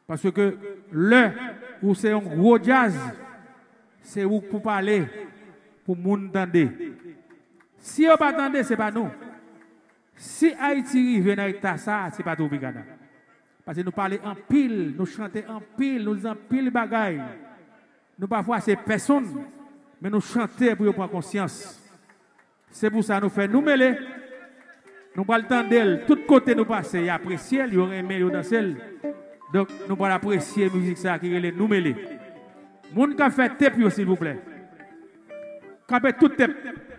Parce que le où c'est un gros jazz, c'est où pour parler, pour moun tande. Si on pas tande, c'est pas nous. Si Haïti vient avec ça, c'est pas tout Bigana. Parce que nous parlons en pile, nous chantons en pile, nous en pile bagaille. Nous parfois c'est personne, mais nous chantons pour prendre conscience. C'est pour ça que nous faisons nous mêler. Nous pas le temps d'elle, tout côté nous passer, apprécier, il y aurait aimé dans celle. Donc nous pas apprécier la musique ça qui est nous mêler. Moun ka fait tep s'il vous plaît. Capé tout tep.